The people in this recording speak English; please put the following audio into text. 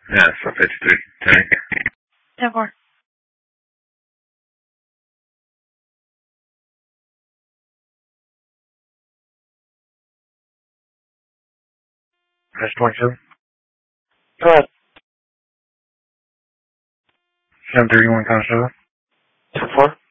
Yeah, so 53. 10-4. That's 22. Go ahead. 731 Constable. 10-4.